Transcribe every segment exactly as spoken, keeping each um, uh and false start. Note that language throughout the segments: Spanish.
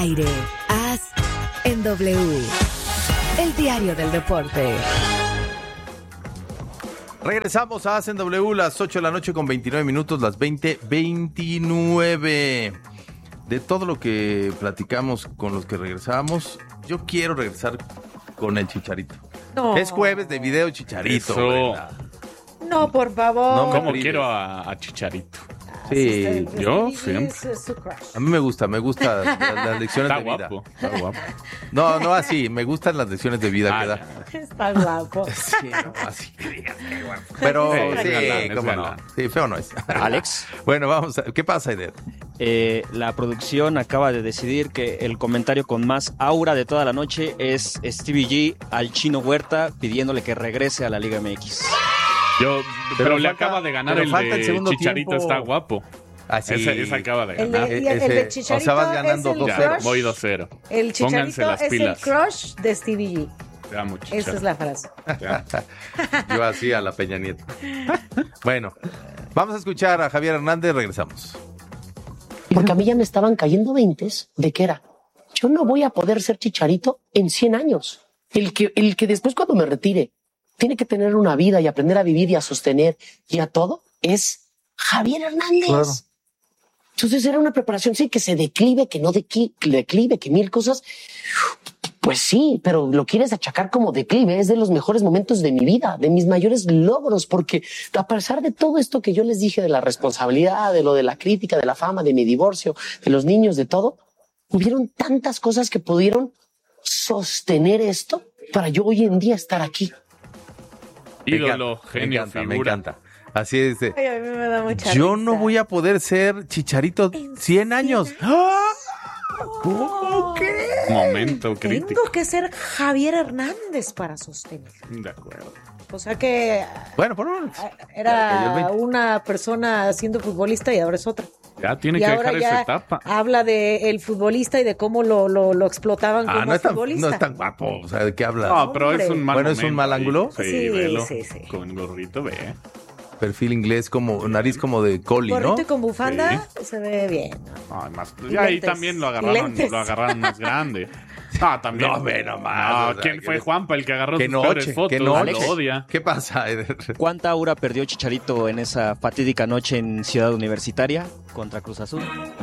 aire. Haz en W. El diario del deporte. Regresamos a Haz en W, las ocho de la noche con veintinueve minutos, las veinte veintinueve. De todo lo que platicamos con los que regresamos, yo quiero regresar con el Chicharito. No. Es jueves de video Chicharito. ¿Verdad? No, por favor. No, ¿cómo quiero a, a Chicharito? Sí, Está, yo siempre. A mí me gusta, me gusta las, las lecciones Está de vida. guapo, está guapo. No, no así, me gustan las lecciones de vida ah, que da. Está guapo. Sí, no, así que digas que guapo. Pero sí, sí, galán, cómo no. galán. Sí, feo no es. Alex. Bueno, vamos a, ¿qué pasa, Eder? Eh, la producción acaba de decidir que el comentario con más aura de toda la noche es Stevie G al Chino Huerta pidiéndole que regrese a la Liga M X. Yo, pero, pero le falta, acaba de ganar el falta de el segundo Chicharito, tiempo. Está guapo. Así. Ese, ese acaba de El ganar. de, y el, el de Chicharito o sea, vas ganando es el dos Ya, cero. crush. voy dos cero. El Pónganse Chicharito las es pilas. el crush de Stevie G. Te amo, Chicharito. Esa es la frase. Yo así a la Peña Nieto. Bueno, vamos a escuchar a Javier Hernández, regresamos. Porque a mí ya me estaban cayendo veintes de que era, yo no voy a poder ser Chicharito en cien años. El que, el que después cuando me retire tiene que tener una vida y aprender a vivir y a sostener y a todo es Javier Hernández. Claro. Entonces era una preparación, sí, que se declive, que no declive, declive, que mil cosas. Pues sí, pero lo quieres achacar como declive. Es de los mejores momentos de mi vida, de mis mayores logros, porque a pesar de todo esto que yo les dije de la responsabilidad, de lo de la crítica, de la fama, de mi divorcio, de los niños, de todo, hubieron tantas cosas que pudieron sostener esto para yo hoy en día estar aquí. Ídolo, me genio, encanta, figura. Me encanta. Así es. De, Ay, a mí me da mucha yo risa. no voy a poder ser Chicharito cien años. ¡Ah! ¿Cómo que? Momento crítico. Tengo que ser Javier Hernández para sostener. De acuerdo. O sea que Bueno, por lo menos. era una persona siendo futbolista y ahora es otra. Ya tiene Y que ahora dejar ya esa etapa. habla de el futbolista y de cómo lo, lo, lo explotaban Ah, como no es, tan, futbolista. no es tan guapo. O sea, ¿de qué habla? No, pero es un mal Bueno, ¿es un momento mal ahí. ángulo? Sí, Sí, velo. sí, sí. Con gorrito, ve. Perfil inglés, como nariz como de coli, ¿no? Gorrito y con bufanda se ve bien. ¿no? No, más, Y y ahí lentes. también lo Y agarraron, lentes. lo agarraron más grande. Ah, también. No, ve nomás, No, o sea, ¿quién que- fue Juanpa el que agarró Qué sus noche, peores fotos? qué noche. Lo odia. ¿Qué pasa, Eder? ¿Cuánta aura perdió Chicharito en esa fatídica noche en Ciudad Universitaria contra Cruz Azul?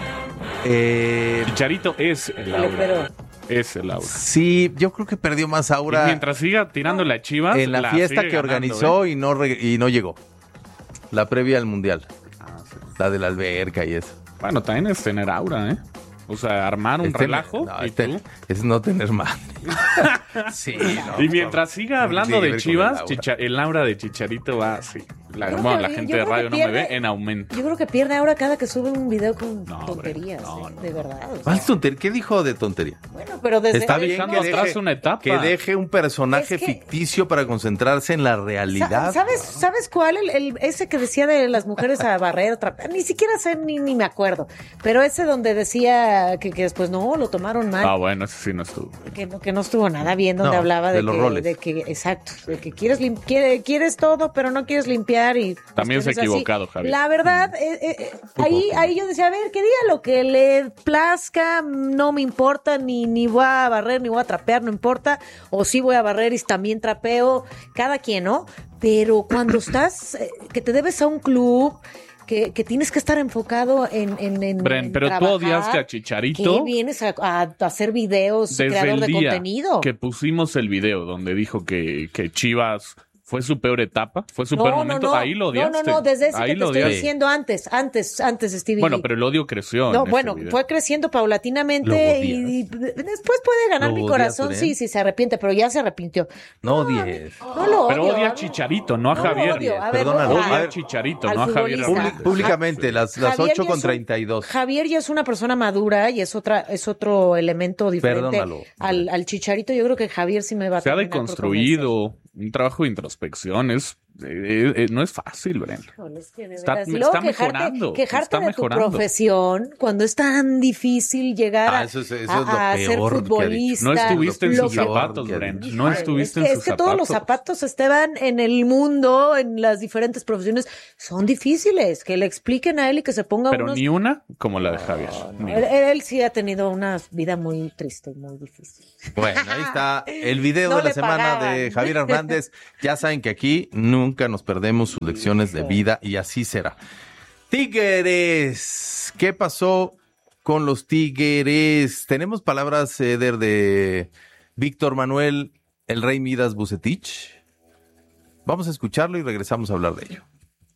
Eh, Chicharito es el Híjole, aura. pero Es el aura. sí, yo creo que perdió más Y aura mientras siga tirando la Chivas, en la, fiesta sigue que ganando, organizó ¿eh? y, no re- y no llegó. La previa al Mundial. Ah, sí. La de la alberca y eso. Bueno, también es tener aura, ¿eh? O sea, armar un Es tener- relajo no, y es, ten- tú. es no tener más. sí, no, Y mientras no, siga no hablando tiene que de ver con Chivas, el aura. Chicha- el aura de Chicharito va así. La, Yo creo bueno, que- la yo gente de creo que radio no me pierde- ve en aumento. yo creo que pierde ahora cada que sube un video con No, hombre, tonterías, no, ¿eh? no. De verdad. o sea. ¿Cuál tontería? ¿Qué dijo de tontería? Bueno, pero desde Está desde- bien dejando que atrás deje, una etapa. que deje un personaje Es que- ficticio para concentrarse en la realidad. Sa- ¿Sabes, ¿Sabes cuál? El, el- ese que decía de las mujeres a barrer, trapear, ni siquiera sé, ni, ni me acuerdo. Pero ese donde decía que, que después no, lo tomaron mal. Ah, bueno, ese sí no estuvo. Que no, que no estuvo nada bien, donde No, hablaba de de, los que, roles. de que, exacto, de que quieres, lim- quiere- quieres todo, pero no quieres limpiar y También se ha cuestiones así. equivocado, Javier. La verdad, eh, eh, eh, ahí, ahí yo decía, a ver, que diga lo que le plazca, no me importa, ni, ni voy a barrer, ni voy a trapear, no importa, o sí voy a barrer y también trapeo, cada quien, ¿no? Pero cuando estás, eh, que te debes a un club, que, que tienes que estar enfocado en, en, en Bren, en pero tú trabajar, odiaste a Chicharito. ¿qué vienes a, a hacer videos, Desde creador el de día contenido? que pusimos el video donde dijo que, que Chivas fue su peor etapa, fue su No, peor no, momento, no. ahí lo odiaste. No, no, no, desde ese ahí que te lo estoy odiaste. diciendo antes, antes, antes, Stevie Bueno, G. pero el odio creció. No, en ese bueno, video. fue creciendo paulatinamente Lo y, odias. y después puede ganar Lo mi odias, corazón, Bren. sí, sí, se arrepiente, pero ya se arrepintió. No odies. No lo odio. Pero odia a no. Chicharito, no a No Javier. lo odio. A ver, Perdónalo. no, Odia a a ver, Chicharito, al no a Javier futbolista. Hernández. Publi- públicamente, las, las Javier ocho ya con es un- treinta y dos. Javier ya es una persona madura y es otra, es otro elemento diferente Perdónalo. al, al Chicharito. Yo creo que Javier sí me va a Se ha terminar por deconstruido, un trabajo de introspección, es eh, eh, no es fácil, Brenda. Es que de Está, veras. Y está luego mejorando. Quejarte, quejarte está de mejorando. tu profesión cuando es tan difícil llegar Ah, a, eso es- eso a- es lo a peor ser que ha dicho. futbolista. No estuviste en Lo sus que- zapatos, que- Brent. Híjole, No estuviste es en que, sus es que todos los zapatos estaban en el mundo, en las diferentes profesiones, son difíciles. Que le expliquen a él y que se ponga Pero unos... ni una como la de Javier. Ni Él, una. él sí ha tenido una vida muy triste y muy difícil. Bueno, ahí está el video No de la le semana pagaban. de Javier Hernández. Ya saben que aquí nunca nos perdemos sus lecciones de vida y así será. Tigres, ¿qué pasó con los Tigres? Tenemos palabras, Eder, de Víctor Manuel, el Rey Midas Bucetich. Vamos a escucharlo y regresamos a hablar de ello.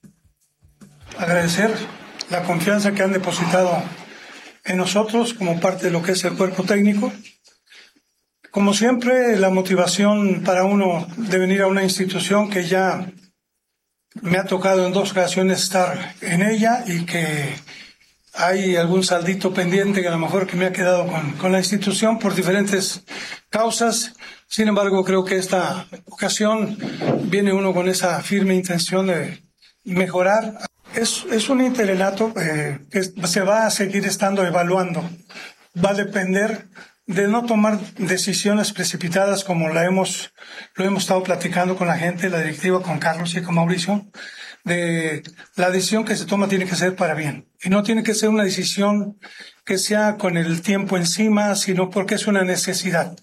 Agradecer la confianza que han depositado en nosotros como parte de lo que es el cuerpo técnico. Como siempre, la motivación para uno de venir a una institución que ya me ha tocado en dos ocasiones estar en ella y que hay algún saldito pendiente que a lo mejor que me ha quedado con, con la institución por diferentes causas. Sin embargo, creo que esta ocasión viene uno con esa firme intención de mejorar. Es, es un interinato eh, que se va a seguir estando evaluando. Va a depender de no tomar decisiones precipitadas como la hemos, lo hemos estado platicando con la gente, la directiva, con Carlos y con Mauricio. De la decisión que se toma tiene que ser para bien. Y no tiene que ser una decisión que sea con el tiempo encima, sino porque es una necesidad.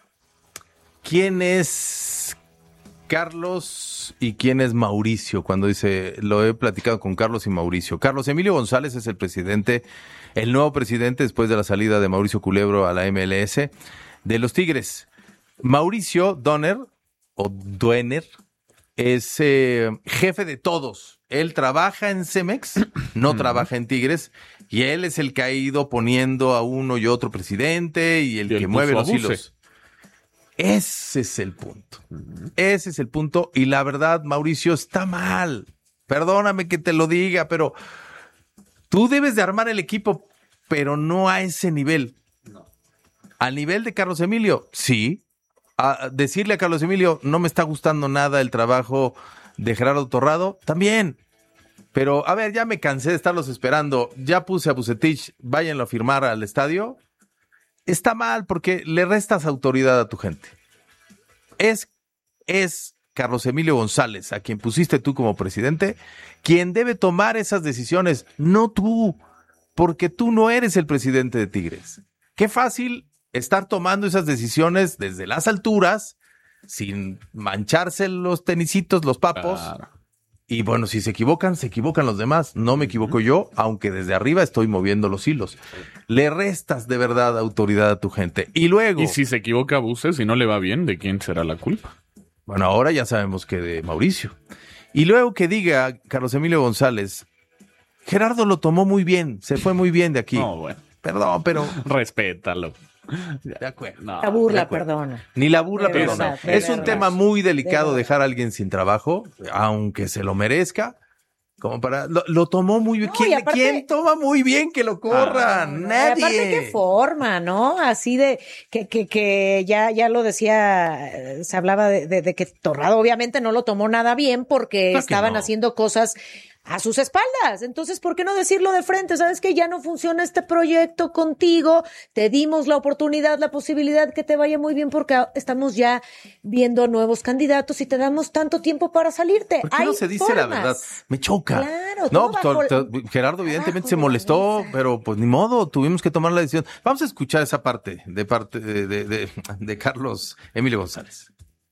¿Quién es Carlos y quién es Mauricio? Cuando dice, lo he platicado con Carlos y Mauricio. Carlos Emilio González es el presidente, el nuevo presidente después de la salida de Mauricio Culebro a la M L S de los Tigres. Mauricio Donner, o Duener, es eh, jefe de todos. Él trabaja en Cemex, no trabaja en Tigres, y él es el que ha ido poniendo a uno y otro presidente y el Y el que mueve puso los abuse. hilos. Ese es el punto. Ese es el punto. Y la verdad, Mauricio, está mal. Perdóname que te lo diga, pero tú debes de armar el equipo, pero no a ese nivel. Al nivel de Carlos Emilio, sí. A decirle a Carlos Emilio, no me está gustando nada el trabajo de Gerardo Torrado, también. Pero, a ver, ya me cansé de estarlos esperando. Ya puse a Bucetich, váyanlo a firmar al estadio. Está mal porque le restas autoridad a tu gente. Es, es Carlos Emilio González, a quien pusiste tú como presidente, quien debe tomar esas decisiones, no tú, porque tú no eres el presidente de Tigres. Qué fácil estar tomando esas decisiones desde las alturas, sin mancharse los tenisitos, los papos. Claro. Y bueno, si se equivocan, se equivocan los demás. No me equivoco yo, aunque desde arriba estoy moviendo los hilos. Le restas de verdad autoridad a tu gente. Y luego... Y si se equivoca Buses y no le va bien, ¿de quién será la culpa? Bueno, ahora ya sabemos que de Mauricio. Y luego que diga Carlos Emilio González, Gerardo lo tomó muy bien, se fue muy bien de aquí. No, bueno. Perdón, pero... Respétalo. De acuerdo. No. La burla, de acuerdo. perdona. Ni la burla, De perdona. verdad, de Es un verdad. tema muy De delicado verdad. dejar a alguien sin trabajo, aunque se lo merezca. Como para... Lo, lo tomó muy bien. No, y ¿Quién, aparte- ¿Quién toma muy bien que lo corran? No, Nadie. y aparte qué forma, ¿no? Así de que, que, que ya, ya lo decía, eh, se hablaba de, de, de que Torrado obviamente no lo tomó nada bien porque Claro que estaban no. haciendo cosas a sus espaldas. Entonces, ¿por qué no decirlo de frente? ¿Sabes que ya no funciona este proyecto contigo? Te dimos la oportunidad, la posibilidad que te vaya muy bien porque estamos ya viendo nuevos candidatos y te damos tanto tiempo para salirte. ¿Por qué Hay no se dice la formas. verdad? Me choca. Claro, no, todo bajo- to- to- Gerardo evidentemente bajo se la molestó, mesa. pero pues ni modo, tuvimos que tomar la decisión. Vamos a escuchar esa parte de parte de, de, de, de Carlos Emilio González.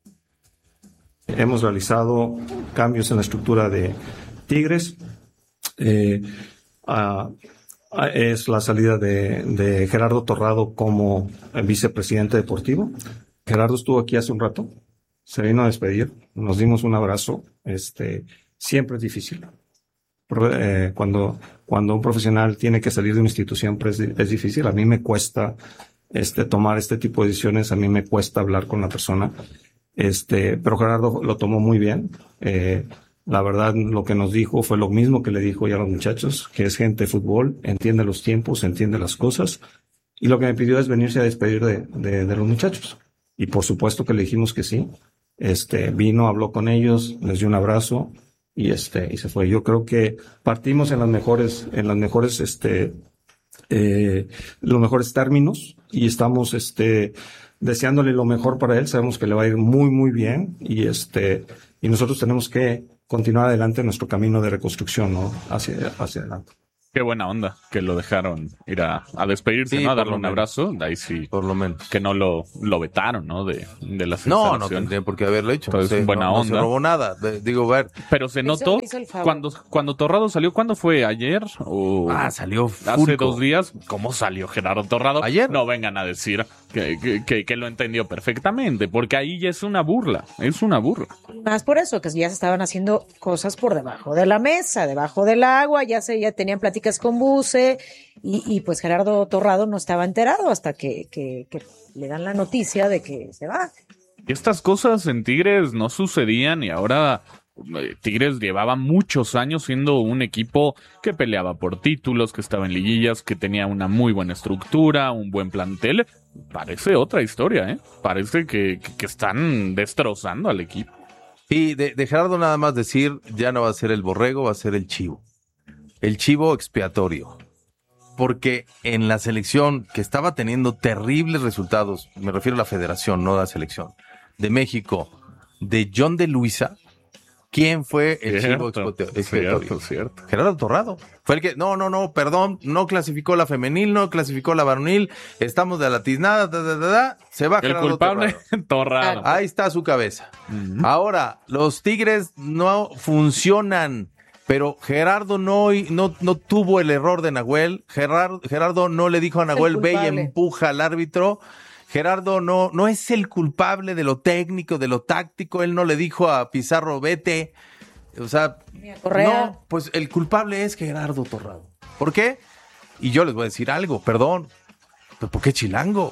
Hemos realizado cambios en la estructura de Tigres. Eh, ah, ah, es la salida de, de Gerardo Torrado como vicepresidente deportivo. Gerardo estuvo aquí hace un rato, se vino a despedir, nos dimos un abrazo. Este, siempre es difícil. Pro- eh, cuando, cuando un profesional tiene que salir de una institución, pues, es, es difícil. A mí me cuesta este, tomar este tipo de decisiones, a mí me cuesta hablar con la persona. Este, pero Gerardo lo tomó muy bien. Eh, la verdad, lo que nos dijo fue lo mismo que le dijo ya a los muchachos, que es gente de fútbol, entiende los tiempos, entiende las cosas. Y lo que me pidió es venirse a despedir de, de, de los muchachos. Y por supuesto que le dijimos que sí. este, vino, habló con ellos, les dio un abrazo y este, y se fue. Yo creo que partimos en las mejores, en las mejores, este, eh, los mejores términos y estamos, este, deseándole lo mejor para él. Sabemos que le va a ir muy, muy bien y este, y nosotros tenemos que continuar adelante en nuestro camino de reconstrucción, ¿no? Hacia, hacia adelante. Qué buena onda que lo dejaron ir a, a despedirse, Sí, ¿no? A por darle lo un menos. abrazo. De ahí sí, Por lo menos. que no lo, lo vetaron, ¿no? De, de las No, no instalaciones. tendría por qué haberlo hecho. Entonces, No sé, buena no, no onda. se robó nada. De- digo, a ver. Pero se Hizo- notó hizo el favor. cuando, cuando Torrado salió. ¿Cuándo fue? ¿Ayer? ¿O Ah, salió hace fúrico. dos días? ¿Cómo salió Gerardo Torrado? ¿Ayer? No vengan a decir que, que, que, que lo entendió perfectamente, porque ahí ya es una burla. Es una burla. Más por eso, que ya se estaban haciendo cosas por debajo de la mesa, debajo del agua, ya se ya tenían pláticas con Buse y, y pues Gerardo Torrado no estaba enterado hasta que, que, que le dan la noticia de que se va. Y estas cosas en Tigres no sucedían y ahora eh, Tigres llevaba muchos años siendo un equipo que peleaba por títulos, que estaba en liguillas, que tenía una muy buena estructura, un buen plantel. Parece otra historia, ¿eh? Parece que, que, que están destrozando al equipo. Y de, de Gerardo nada más decir, ya no va a ser el borrego, va a ser el chivo. El chivo expiatorio. Porque en la selección que estaba teniendo terribles resultados, me refiero a la federación, no a la selección, de México, de John de Luisa, ¿quién fue el chivo Cierto, expiatorio? expiatorio? cierto, cierto. Gerardo Torrado. Fue el que, no, no, no, perdón, no clasificó la femenil, no clasificó la varonil, estamos de la tiznada, da, da, da, da, se va El Gerardo culpable, Torrado. Torrado. Ahí está su cabeza. Ahora, los Tigres no funcionan, pero Gerardo no, no, no tuvo el error de Nahuel. Gerardo, Gerardo no le dijo a Nahuel, ve y culpable. empuja al árbitro. Gerardo no, no es el culpable de lo técnico, de lo táctico. Él no le dijo a Pizarro, vete. O sea, Ni a Correa. no, pues el culpable es Gerardo Torrado. ¿Por qué? Y yo les voy a decir algo, perdón, pero ¿por qué Chilango?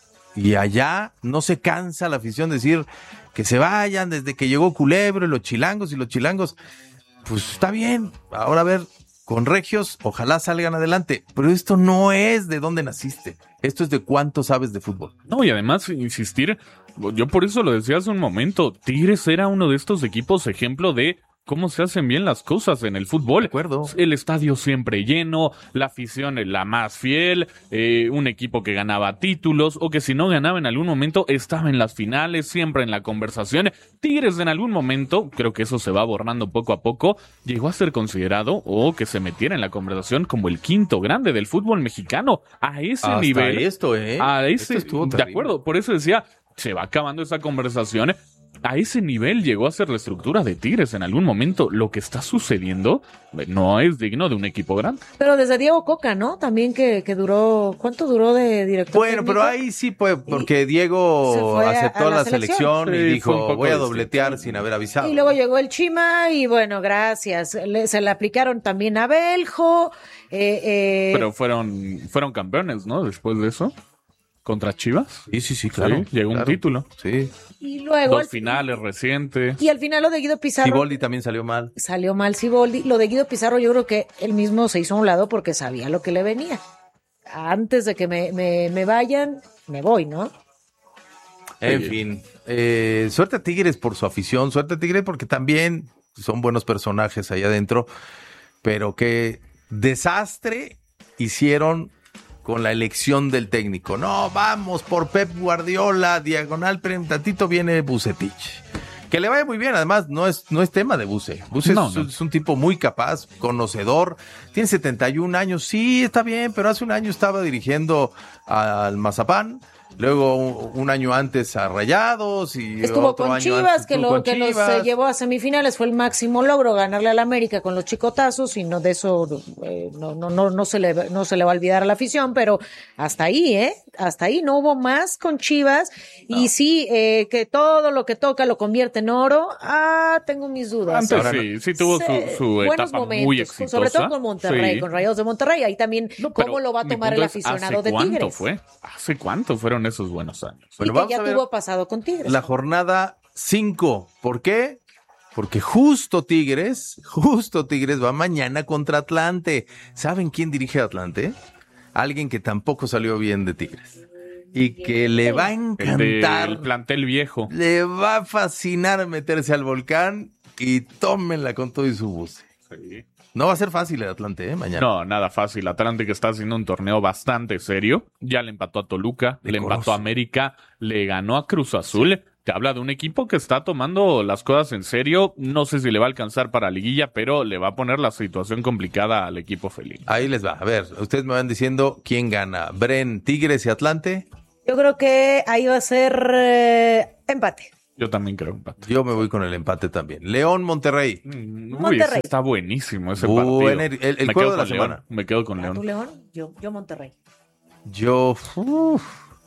Y allá no se cansa la afición de decir que se vayan desde que llegó Culebro y los chilangos y los chilangos. Pues está bien, ahora a ver, con Regios, ojalá salgan adelante. Pero esto no es de dónde naciste, esto es de cuánto sabes de fútbol. No, y además insistir, yo por eso lo decía hace un momento, Tigres era uno de estos equipos ejemplo de cómo se hacen bien las cosas en el fútbol. De acuerdo. El estadio siempre lleno, la afición es la más fiel, eh, un equipo que ganaba títulos o que si no ganaba en algún momento estaba en las finales, siempre en la conversación. Tigres en algún momento, creo que eso se va borrando poco a poco, llegó a ser considerado o que se metiera en la conversación como el quinto grande del fútbol mexicano. A ese Hasta nivel. esto, ¿eh? A Esto ese, estuvo de terrible. acuerdo, por eso decía, se va acabando esa conversación. A ese nivel llegó a ser la estructura de Tigres en algún momento. Lo que está sucediendo eh, no es digno de un equipo grande. Pero desde Diego Coca, ¿no? También que, que duró, ¿cuánto duró de director Bueno, pero técnico? ahí sí, pues, porque se Diego fue a- aceptó a la la selección. selección, y Sí, fue un dijo, poco voy a distinto. dobletear sin haber avisado. Y luego llegó el Chima y bueno, gracias. Le- se le aplicaron también a Beljo. Eh, eh, Pero fueron, fueron campeones, ¿no? Después de eso. Contra Chivas. Sí, sí, sí, claro. Sí, llegó un claro. título. Sí. y luego... Dos al- finales recientes. Y al final lo de Guido Pizarro... Siboldi también salió mal. Salió mal Siboldi. Lo de Guido Pizarro yo creo que él mismo se hizo a un lado porque sabía lo que le venía. Antes de que me, me, me vayan, me voy, ¿no? En Oye. fin, eh, suerte a Tigres por su afición, suerte a Tigres porque también son buenos personajes ahí adentro, pero qué desastre hicieron con la elección del técnico. No, vamos por Pep Guardiola, diagonal, pero en tantito viene Bucetich. Que le vaya muy bien, además no es, no es tema de Buce. Buce No, es, no. es un tipo muy capaz, conocedor, tiene setenta y un años, sí, está bien, pero hace un año estaba dirigiendo al Mazapán, luego un, un año antes a Rayados y Estuvo otro con año Chivas, antes que, estuvo lo, con que los Chivas. eh, llevó a semifinales. Fue el máximo logro ganarle al América con los chicotazos y no de eso eh, no, no, no, no, se le, no se le va a olvidar a la afición, pero hasta ahí, ¿eh? Hasta ahí no hubo más con Chivas. Y sí, eh, que todo lo que toca lo convierte en oro. Ah, tengo mis dudas. Antes Ahora sí, sí tuvo su, Se- su buenos etapa momentos, muy exitosa. sobre todo con Monterrey, Sí. con Rayados de Monterrey. Ahí también, No, pero ¿cómo lo va a mi tomar punto el es, aficionado ¿hace de cuánto Tigres? fue? ¿Hace cuánto fueron esos buenos años? Bueno, y que vamos ya a ver tuvo pasado con Tigres. la jornada cinco. ¿Por qué? Porque justo Tigres, justo Tigres va mañana contra Atlante. ¿Saben quién dirige a Atlante? Alguien que tampoco salió bien de Tigres. y que le va a encantar. El plantel viejo. Le va a fascinar meterse al volcán y tómenla con todo y su buce. Sí. No va a ser fácil el Atlante, ¿eh? Mañana. No, nada fácil. Atlante que está haciendo un torneo bastante serio. Ya le empató a Toluca, le Decoroso. empató a América, le ganó a Cruz Azul. Te habla de un equipo que está tomando las cosas en serio. No sé si le va a alcanzar para liguilla, pero le va a poner la situación complicada al equipo felino. Ahí les va. A ver, ustedes me van diciendo quién gana. Bren, Tigres y Atlante. Yo creo que ahí va a ser eh, empate. Yo también creo empate. Yo me voy con el empate también. León, Monterrey. Mm, Uy, Monterrey. ese está buenísimo ese Buen partido. el- el Me juego quedo de la con semana. León. Me quedo con ¿Tú, León. León? Yo, yo Monterrey. Yo. uf,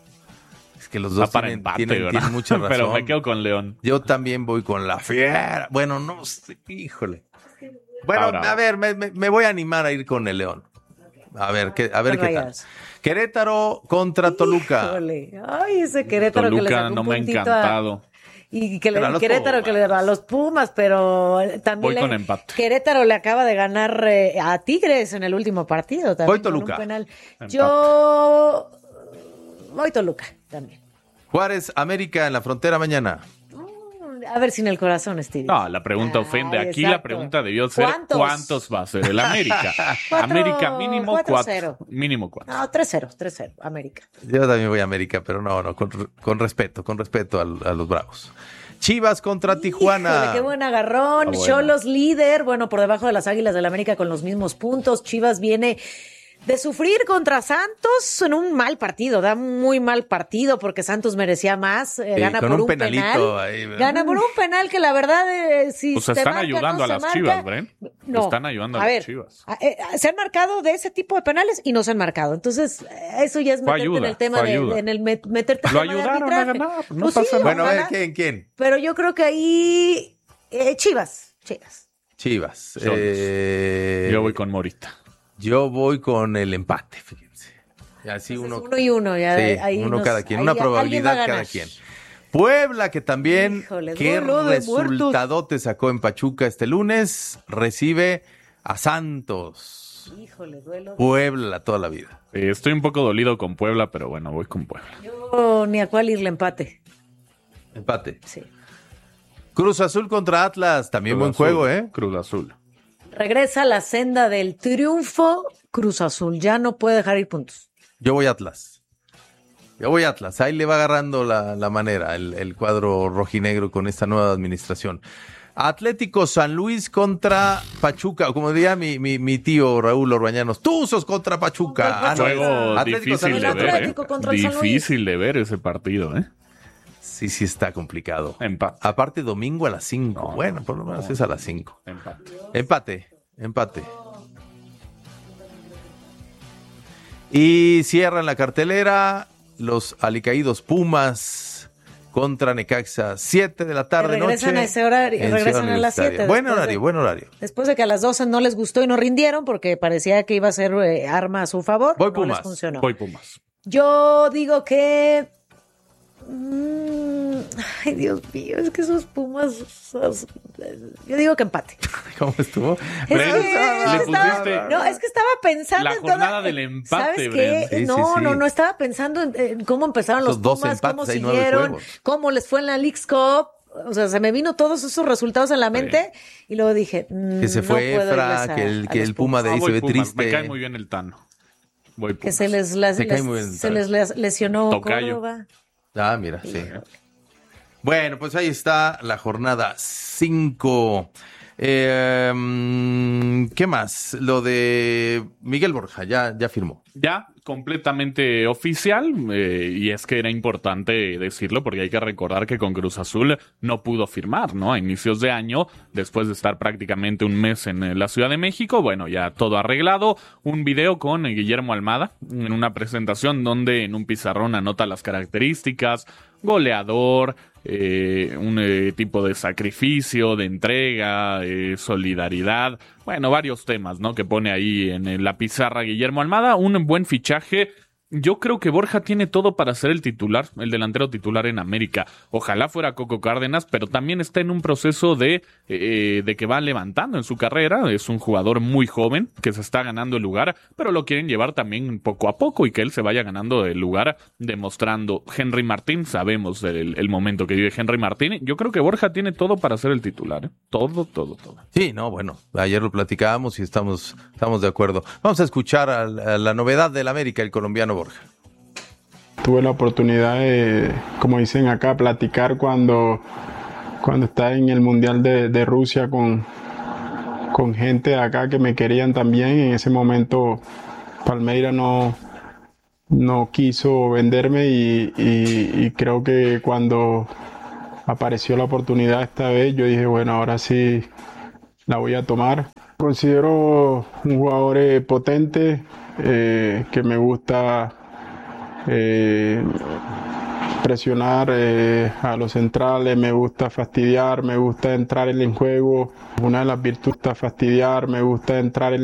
es que los Va dos para tienen, empate, tienen- ¿verdad? tienen mucha razón. Pero me quedo con León. Yo también voy con la fiera. Bueno, no sé, híjole. Bueno, Ahora. a ver, me, me- me voy a animar a ir con el León. A ver, qué, a ver qué tal. Rayadas. Querétaro contra Toluca. Híjole. Ay, ese Querétaro que le Toluca sacó un no me ha puntito a- encantado. Y que le, Pero a los Querétaro Pumas. que le a los Pumas, pero también Voy le- con empate. Querétaro le acaba de ganar eh, a Tigres en el último partido también. Voy con un Toluca. penal. Empate. Yo voy Toluca también. Juárez, América en la frontera mañana. A ver si en el corazón, Stevie. No, la pregunta Ay, ofende. Aquí exacto. la pregunta debió ser ¿Cuántos? ¿cuántos, va a ser el América? Cuatro- América mínimo cuatro cuatro. cero. Mínimo cuatro. No, tres cero, tres cero, América. Yo también voy a América, pero no, no, con, con respeto, con respeto al- a, los Bravos. Chivas contra Tijuana. Híjole, qué buen agarrón. Ah, bueno. Cholos líder, bueno, por debajo de las Águilas del América con los mismos puntos. Chivas viene de sufrir contra Santos en un mal partido, da muy mal partido porque Santos merecía más, eh, Sí, gana con por un un, penalito penal. ahí, ¿verdad? Gana por un penal que la verdad, eh, si Pues te están marca, ayudando no a se las marca. Chivas, Bren. No. Están ayudando a, A las ver, Chivas. a- eh, se han marcado de ese tipo de penales y no se han marcado. Entonces, eh, eso ya es Fue meterte ayuda, en el tema fue de, ayuda. en el met- meterte en Lo el tema de ayudaron a arbitraje. ganar, no Pues pasa sí, nada. Bueno, a ver, ojalá. ¿quién? ¿Quién? Pero yo creo que ahí eh, Chivas, Chivas. Chivas. Cholos. Eh, Yo voy con Morita. yo voy con el empate, fíjense. Y así Entonces, uno, uno y uno, ya sí, ahí uno nos- cada quien, ahí una alguien va a probabilidad ganar. cada quien. Puebla, que también, Híjole, qué duelo de muertos. resultadote sacó en Pachuca este lunes, recibe a Santos. Híjole, duelo. Puebla toda la vida. Eh, estoy un poco dolido con Puebla, pero bueno, voy con Puebla. Yo ni a cuál irle empate. Empate. Sí. Cruz Azul contra Atlas, también Cruz buen Azul, juego, ¿eh? Cruz Azul. Regresa a la senda del triunfo. Cruz Azul ya no puede dejar ir puntos. Yo voy a Atlas. Yo voy a Atlas. Ahí le va agarrando la, la manera el, el cuadro rojinegro con esta nueva administración. Atlético San Luis contra Pachuca, o como diría mi, mi, mi tío Raúl Orbañanos, Tuzos contra Pachuca. Contra Ah, no, Juego Atlético San difícil Luis de El contra ver, ¿eh? Atlético contra el San Luis. Difícil de ver ese partido, ¿eh? Sí, sí está complicado. Empate. Aparte, domingo a las cinco. No, bueno, por lo menos no. es a las cinco. Empate. Empate, empate. Y cierran la cartelera los alicaídos Pumas contra Necaxa, siete de la tarde regresan noche. a ese horario, en regresan Ciudad a las Universitaria. siete, Buen después de- horario, buen horario. Después de que a las doce no les gustó y no rindieron porque parecía que iba a ser eh, arma a su favor. Voy no Pumas. les funcionó. Voy Pumas. Yo digo que. mm, ay, Dios mío, es que esos Pumas. esos- yo digo que empate. ¿Cómo estuvo? Es que- Bren, es que le estaba- pusiste no, es que estaba pensando la en toda- jornada del empate, ¿Sabes Bren. qué? Sí, no, sí, sí. no, no, estaba pensando en, en cómo empezaron los Esos dos Pumas, empates, cómo hay nueve siguieron, juegos. cómo les fue en la Leagues Cup. O sea, se me vino todos esos resultados en la mente y luego dije, mm, Que se no fue puedo Efra, irles a- que el, a que los el Puma de Ah, ahí se voy ve Pumas. triste. Me cae muy bien el Tano. Voy que Pumas. se les, las- Te cae les- muy bien, se Tano. les les lesionó Tocayo. Córdoba. Ah, mira, sí. Bueno, pues ahí está la jornada cinco. Eh, mm, ¿Qué más? Lo de Miguel Borja, ya, ya firmó. Ya completamente oficial, eh, y es que era importante decirlo porque hay que recordar que con Cruz Azul no pudo firmar, ¿no? A inicios de año, después de estar prácticamente un mes en eh, la Ciudad de México, bueno, ya todo arreglado, un video con eh, Guillermo Almada en una presentación donde en un pizarrón anota las características, goleador, eh, un eh, tipo de sacrificio, de entrega, eh, solidaridad, bueno, varios temas, ¿no? Que pone ahí en, en la pizarra Guillermo Almada, un buen fichaje Yo creo que Borja tiene todo para ser el titular, el delantero titular en América. Ojalá fuera Coco Cárdenas, pero también está en un proceso de, eh, de que va levantando en su carrera. Es un jugador muy joven que se está ganando el lugar, pero lo quieren llevar también poco a poco y que él se vaya ganando el lugar demostrando. Henry Martín, sabemos el, el momento que vive Henry Martín. Yo creo que Borja tiene todo para ser el titular, ¿eh? Todo, todo, todo. Sí, no, bueno, ayer lo platicábamos y estamos, estamos de acuerdo. Vamos a escuchar a la, a la novedad del América, el colombiano Borja. Tuve la oportunidad de, como dicen acá, platicar cuando, cuando estaba en el Mundial de, de Rusia con, con gente de acá que me querían también. En ese momento Palmeiras no, no quiso venderme y, y, y creo que cuando apareció la oportunidad esta vez, yo dije, bueno, ahora sí la voy a tomar. Considero un jugador eh, potente, eh, que me gusta eh, presionar eh, a los centrales, me gusta fastidiar, me gusta entrar en el juego. Una de las virtudes es fastidiar, me gusta entrar en